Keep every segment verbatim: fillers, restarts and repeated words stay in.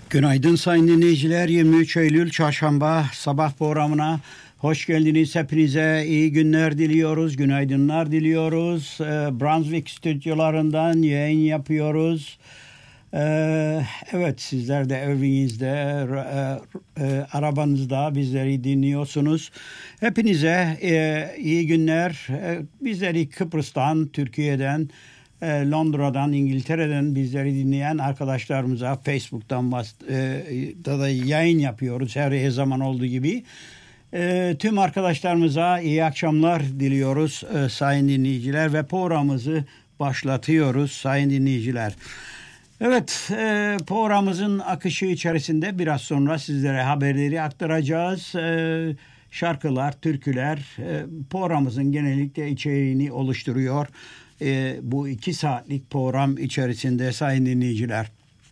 Günaydın sayın dinleyiciler. yirmi üç Eylül Çarşamba sabah programına hoş geldiniz. Hepinize iyi günler diliyoruz. Günaydınlar diliyoruz. Ee, Brunswick stüdyolarından yayın yapıyoruz. Ee, evet, sizler de evinizde, e, e, arabanızda bizleri dinliyorsunuz. Hepinize e, iyi günler. E, bizleri Kıbrıs'tan, Türkiye'den, Londra'dan, İngiltere'den bizleri dinleyen arkadaşlarımıza Facebook'tan da, da yayın yapıyoruz her zaman olduğu gibi. E, tüm arkadaşlarımıza iyi akşamlar diliyoruz e, sayın dinleyiciler ve programımızı başlatıyoruz sayın dinleyiciler. Evet, e, programımızın akışı içerisinde biraz sonra sizlere haberleri aktaracağız. E, şarkılar, türküler e, programımızın genellikle içeriğini oluşturuyor. E, bu iki saatlik program içerisinde sayın dinleyiciler,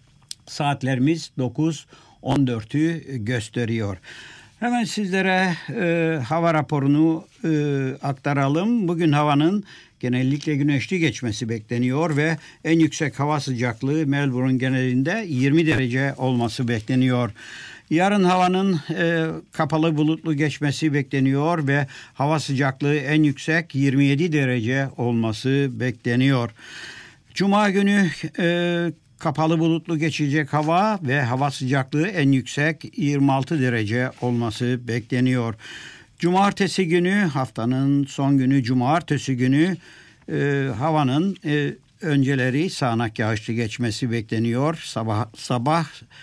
saatlerimiz dokuz on dörtü gösteriyor. Hemen sizlere e, hava raporunu e, aktaralım. Bugün havanın genellikle güneşli geçmesi bekleniyor ve en yüksek hava sıcaklığı Melbourne genelinde yirmi derece olması bekleniyor. Yarın havanın e, kapalı bulutlu geçmesi bekleniyor ve hava sıcaklığı en yüksek yirmi yedi derece olması bekleniyor. Cuma günü e, kapalı bulutlu geçecek hava ve hava sıcaklığı en yüksek yirmi altı derece olması bekleniyor. Cumartesi günü, haftanın son günü cumartesi günü e, havanın e, önceleri sağanak yağışlı geçmesi bekleniyor. Sabah sabah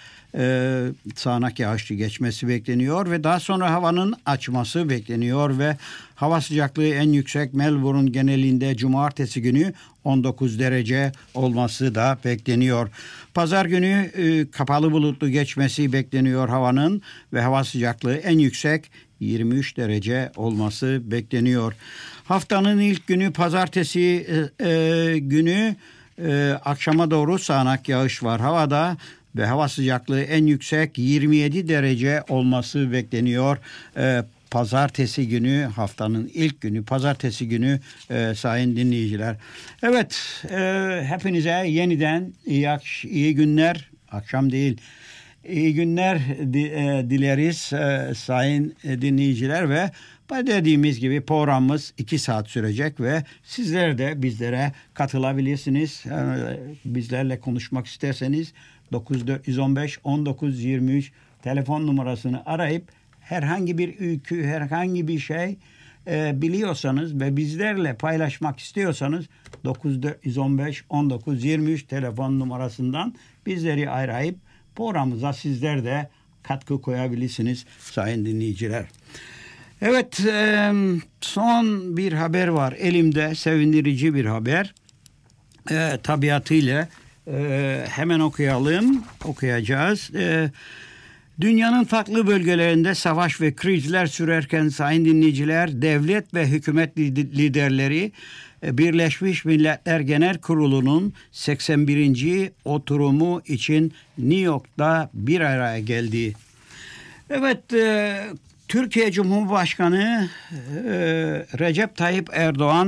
Ee, sağanak yağışlı geçmesi bekleniyor ve daha sonra havanın açması bekleniyor ve hava sıcaklığı en yüksek Melbourne genelinde cumartesi günü on dokuz derece olması da bekleniyor. Pazar günü e, kapalı bulutlu geçmesi bekleniyor havanın ve hava sıcaklığı en yüksek yirmi üç derece olması bekleniyor. Haftanın ilk günü pazartesi e, e, günü e, akşama doğru sağanak yağış var havada ve hava sıcaklığı en yüksek yirmi yedi derece olması bekleniyor. Ee, pazartesi günü, haftanın ilk günü, pazartesi günü e, sayın dinleyiciler. Evet, e, hepinize yeniden iyi, iyi günler, akşam değil, iyi günler di, e, dileriz e, sayın dinleyiciler ve dediğimiz gibi programımız iki saat sürecek ve sizler de bizlere katılabilirsiniz. E, bizlerle konuşmak isterseniz dokuz dört on beş on dokuz yirmi üç telefon numarasını arayıp herhangi bir öykü, herhangi bir şey e, biliyorsanız ve bizlerle paylaşmak istiyorsanız dokuz dört on beş on dokuz yirmi üç telefon numarasından bizleri arayıp programımıza sizler de katkı koyabilirsiniz sayın dinleyiciler. Evet, e, son bir haber var elimde, sevindirici bir haber. E, tabiatıyla Ee, hemen okuyalım, okuyacağız. Ee, dünyanın farklı bölgelerinde savaş ve krizler sürerken sayın dinleyiciler, devlet ve hükümet liderleri Birleşmiş Milletler Genel Kurulu'nun seksen birinci oturumu için New York'ta bir araya geldi. Evet, e, Türkiye Cumhurbaşkanı e, Recep Tayyip Erdoğan,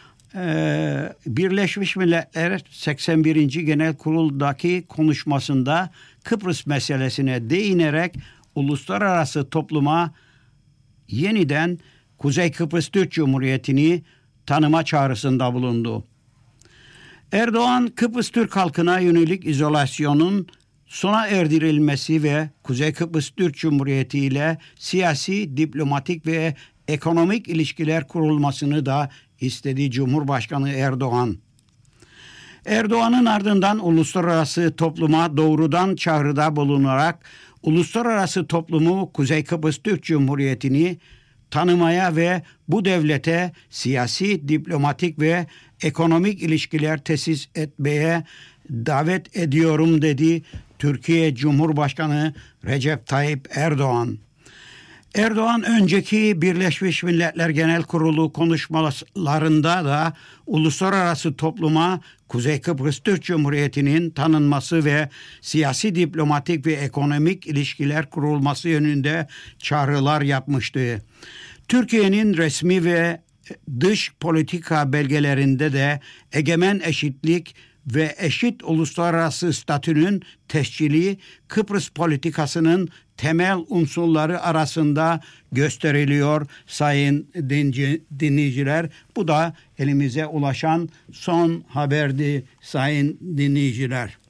Ee, Birleşmiş Milletler seksen birinci Genel Kurul'daki konuşmasında Kıbrıs meselesine değinerek uluslararası topluma yeniden Kuzey Kıbrıs Türk Cumhuriyeti'ni tanıma çağrısında bulundu. Erdoğan, Kıbrıs Türk halkına yönelik izolasyonun sona erdirilmesi ve Kuzey Kıbrıs Türk Cumhuriyeti ile siyasi, diplomatik ve ekonomik ilişkiler kurulmasını da istedi Cumhurbaşkanı Erdoğan. Erdoğan'ın ardından uluslararası topluma doğrudan çağrıda bulunarak uluslararası toplumu Kuzey Kıbrıs Türk Cumhuriyeti'ni tanımaya ve bu devlete siyasi, diplomatik ve ekonomik ilişkiler tesis etmeye davet ediyorum dedi Türkiye Cumhurbaşkanı Recep Tayyip Erdoğan. Erdoğan önceki Birleşmiş Milletler Genel Kurulu konuşmalarında da uluslararası topluma Kuzey Kıbrıs Türk Cumhuriyeti'nin tanınması ve siyasi, diplomatik ve ekonomik ilişkiler kurulması yönünde çağrılar yapmıştı. Türkiye'nin resmi ve dış politika belgelerinde de egemen eşitlik, ve eşit uluslararası statünün tescili Kıbrıs politikasının temel unsurları arasında gösteriliyor sayın dinleyiciler. Bu da elimize ulaşan son haberdi sayın dinleyiciler.